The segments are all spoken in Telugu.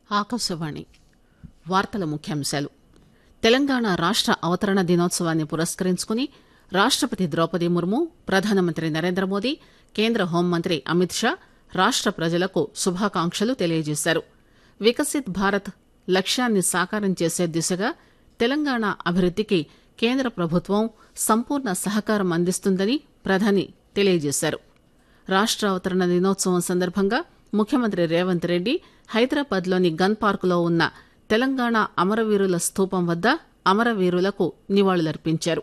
ఆకాశవాణి వార్తల ముఖ్యాంశాలు. తెలంగాణ రాష్ట అవతరణ దినోత్సవాన్ని పురస్కరించుకుని రాష్టపతి ద్రౌపది ముర్ము, ప్రధానమంత్రి నరేంద్రమోదీ, కేంద్ర హోంమంత్రి అమిత్ షా రాష్ట ప్రజలకు శుభాకాంక్షలు తెలియజేశారు. వికసిత్ భారత్ లక్ష్యాన్ని సాకారం చేసే దిశగా తెలంగాణ అభివృద్దికి కేంద్ర ప్రభుత్వం సంపూర్ణ సహకారం అందిస్తుందని ప్రధాని తెలియజేశారు. రాష్ట అవతరణ దినోత్సవం సందర్భంగా ముఖ్యమంత్రి రేవంత్ రెడ్డి హైదరాబాద్లోని గన్ పార్కులో ఉన్న తెలంగాణ అమరవీరుల స్థూపం వద్ద అమరవీరులకు నివాళులర్పించారు.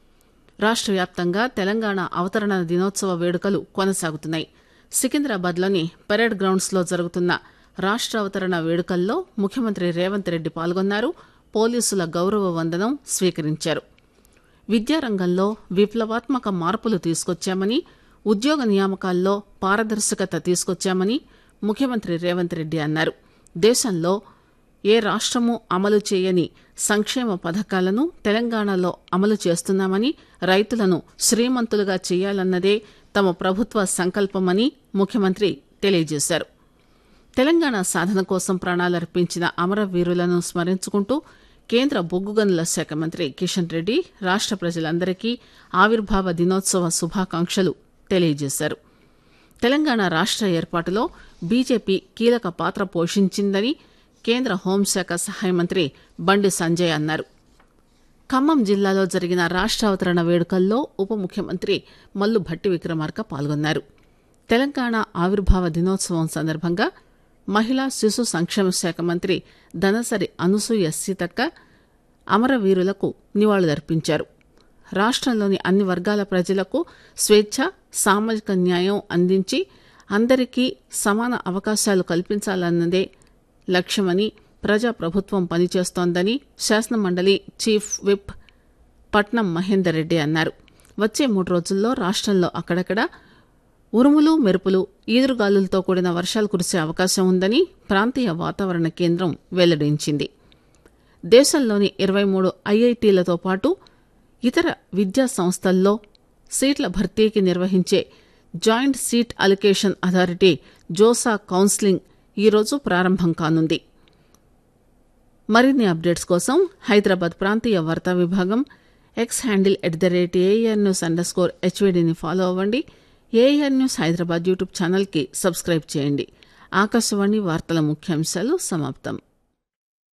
రాష్ట వ్యాప్తంగా తెలంగాణ అవతరణ దినోత్సవ వేడుకలు కొనసాగుతున్నాయి. సికింద్రాబాద్లోని పెరేడ్ గ్రౌండ్స్ లో జరుగుతున్న రాష్ట అవతరణ వేడుకల్లో ముఖ్యమంత్రి రేవంత్ రెడ్డి పాల్గొన్నారు. పోలీసుల గౌరవ వందనం స్వీకరించారు. విద్యారంగంలో విప్లవాత్మక మార్పులు తీసుకొచ్చామని, ఉద్యోగ నియామకాల్లో పారదర్శకత తీసుకొచ్చామని ముఖ్యమంత్రి రేవంత్ రెడ్డి అన్నారు. దేశంలో ఏ రాష్టమూ అమలు చేయని సంక్షేమ పథకాలను తెలంగాణలో అమలు చేస్తున్నామని, రైతులను శ్రీమంతులుగా చేయాలన్నదే తమ ప్రభుత్వ సంకల్పమని ముఖ్యమంత్రి తెలియజేశారు. తెలంగాణ సాధన కోసం ప్రాణాలర్పించిన అమరవీరులను స్మరించుకుంటూ కేంద్ర బొగ్గు గనుల శాఖ మంత్రి కిషన్ రెడ్డి రాష్ట ప్రజలందరికీ ఆవిర్భావ దినోత్సవ శుభాకాంక్షలు తెలియజేశారు. తెలంగాణ రాష్ట ఏర్పాటులో బీజేపీ కీలక పాత్ర పోషించిందని కేంద్ర హోంశాఖ సహాయ మంత్రి బండి సంజయ్ అన్నారు. ఖమ్మం జిల్లాలో జరిగిన రాష్ట అవతరణ వేడుకల్లో ఉప ముఖ్యమంత్రి మల్లు భట్టి విక్రమార్క పాల్గొన్నారు. తెలంగాణ ఆవిర్భావ దినోత్సవం సందర్భంగా మహిళా శిశు సంక్షేమ శాఖ మంత్రి దనసరి అనసూయ సీతక్క అమరవీరులకు నివాళులర్పించారు. రాష్టంలోని అన్ని వర్గాల ప్రజలకు స్వేచ్ఛ, సామాజిక న్యాయం అందించి అందరికీ సమాన అవకాశాలు కల్పించాలన్నదే లక్ష్యమని ప్రజాప్రభుత్వం పనిచేస్తోందని శాసనమండలి చీఫ్ విప్ పట్నం మహేందర్ రెడ్డి అన్నారు. వచ్చే 3 రోజుల్లో రాష్టంలో అక్కడక్కడ ఉరుములు, మెరుపులు, ఈదురుగాలులతో కూడిన వర్షాలు కురిసే అవకాశం ఉందని ప్రాంతీయ వాతావరణ కేంద్రం వెల్లడించింది. దేశంలోని 23 ఐఐటీలతో పాటు ఇతర విద్యా సంస్థల్లో సీట్ల భర్తీకి నిర్వహించే joint seat allocation authority JoSAA counselling ఈరోజు ప్రారంభం కానుంది. మరిన్ని అప్డేట్స్ కోసం హైదరాబాద్ ప్రాంతీయ వార్తా విభాగం ఎక్స్ హ్యాండిల్ @ARNews_HVDని ఫాలో అవ్వండి. AR న్యూస్ హైదరాబాద్ యూట్యూబ్ ఛానల్కి సబ్స్క్రైబ్ చేయండి. ఆకాశవాణి వార్తల ముఖ్యాంశాలు సమాప్తం.